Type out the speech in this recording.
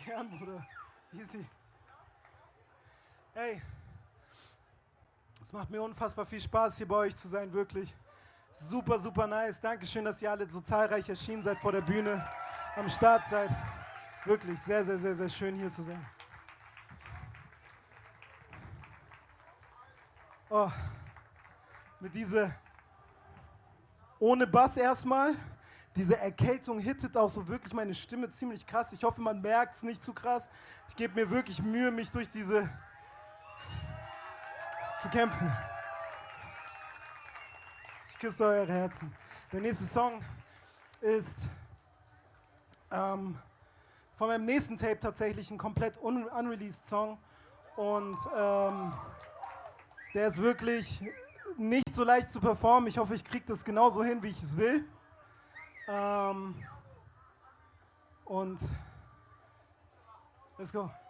Gern, Bruder. Easy. Ey, es macht mir unfassbar viel Spaß, hier bei euch zu sein, wirklich. Super, super nice. Dankeschön, dass ihr alle so zahlreich erschienen seid vor der Bühne, am Start seid. Wirklich sehr, sehr, sehr, sehr schön, hier zu sein. Oh, mit dieser, ohne Bass erstmal, diese Erkältung hittet auch so wirklich meine Stimme ziemlich krass. Ich hoffe, man merkt es nicht zu krass. Ich gebe mir wirklich Mühe, mich durch diese zu kämpfen. Ich küsse eure Herzen. Der nächste Song ist von meinem nächsten Tape tatsächlich ein komplett unreleased Song. Und der ist wirklich nicht so leicht zu performen. Ich hoffe, ich kriege das genauso hin, wie ich es will. Und let's go.